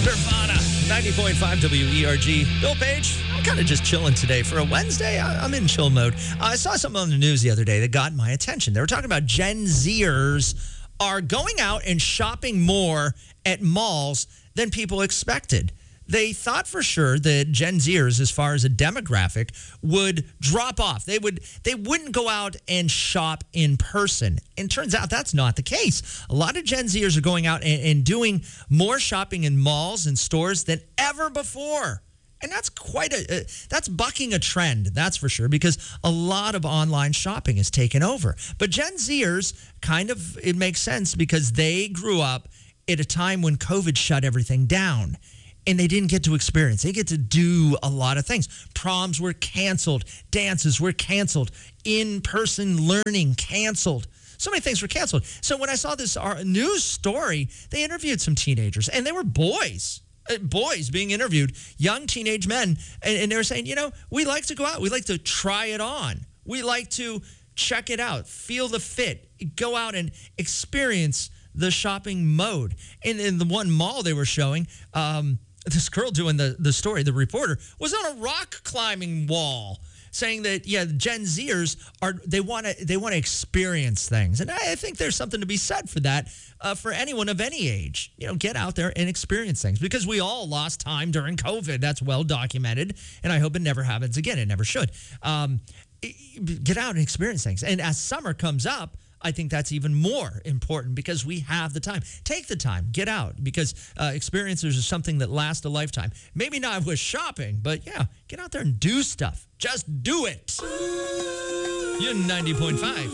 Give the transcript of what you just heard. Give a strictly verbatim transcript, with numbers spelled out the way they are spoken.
Nirvana, ninety point five W E R G. Bill Page, I'm kind of just chilling today. For a Wednesday, I- I'm in chill mode. I saw something on the news the other day that got my attention. They were talking about Gen Zers are going out and shopping more at malls than people expected. They thought for sure that Gen Zers, as far as a demographic, would drop off. They would they wouldn't go out and shop in person. And turns out that's not the case. A lot of Gen Zers are going out and, and doing more shopping in malls and stores than ever before. And that's quite a, uh, that's bucking a trend, that's for sure, because a lot of online shopping has taken over. But Gen Zers, kind of, it makes sense because they grew up at a time when COVID shut everything down. And they didn't get to experience. They get to do a lot of things. Proms were canceled. Dances were canceled. In-person learning canceled. So many things were canceled. So when I saw this uh, news story, they interviewed some teenagers, and they were boys. Uh, boys being interviewed, young teenage men. And, and they were saying, you know, we like to go out. We like to try it on. We like to check it out, feel the fit, go out and experience the shopping mode. And in the one mall they were showing, um, this girl doing the, the story, the reporter, was on a rock climbing wall saying that, yeah, Gen Zers, are they want to they want to experience things. And I, I think there's something to be said for that, uh, for anyone of any age. You know, get out there and experience things, because we all lost time during COVID. That's well documented, and I hope it never happens again. It never should. Um, get out and experience things. And as summer comes up, I think that's even more important because we have the time. Take the time, get out, because uh, experiences are something that last a lifetime. Maybe not with shopping, but yeah, get out there and do stuff. Just do it. You're ninety point five